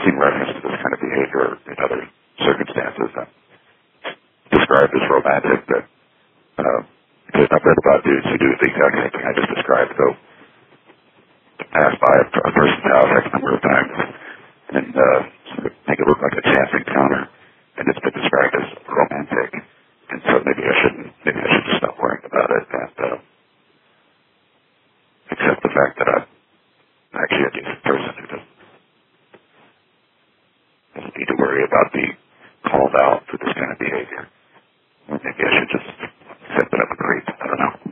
seen reference to this kind of behavior in other circumstances. Described as romantic, but I've read about dudes who do the exact same thing I just described. Go pass by a person's house X number of times and sort of make it look like a chance encounter, and it's been described as romantic. And so maybe I should just stop worrying about it and accept the fact that I'm actually a decent person who doesn't need to worry about being called out for this kind of behavior. Or maybe I should just accept that I'm a creep. I don't know.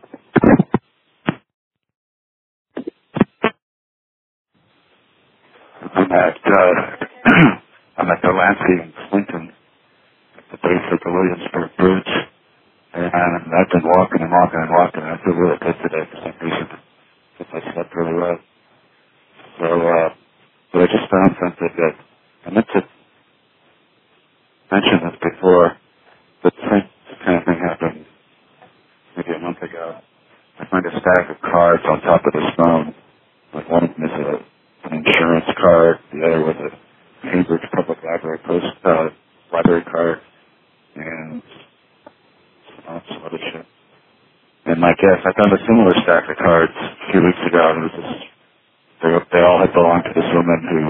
I'm at Delancey and Clinton at the base of the Williamsburg Bridge, and I've been walking and I feel really good today for some reason, because I slept really well. So, but I just found something that I meant to mention this before, but the same kind of thing happened maybe a month ago. I find a stack of cards on top of this phone. Like one of them is an insurance card, the other was a Cambridge Public Library library card, and some other shit. And my guess, I found a similar stack of cards a few weeks ago, and it was just, they all had belonged to this woman who,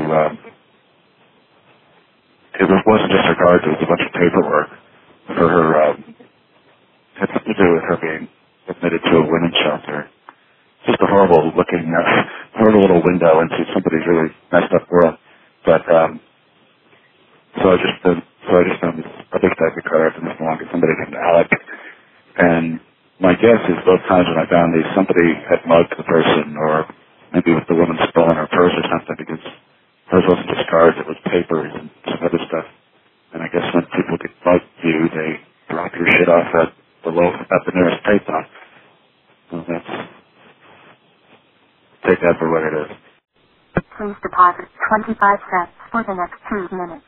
it wasn't just her cards, it was a bunch of paperwork for her, had something to do with her being admitted to a women's shelter. Just a horrible looking, horrible little window into somebody's really messed up world. But, so I just found this other stack of cards, and this belonged to somebody named Alec. And my guess is both times when I found these, somebody had mugged the person, or maybe with the woman stolen her purse or something, because hers wasn't just cards, it was papers and some other stuff. And I guess when people get mugged you, they drop your shit off at the nearest payphone. So take that for what it is. Please deposit 25 cents for the next 2 minutes.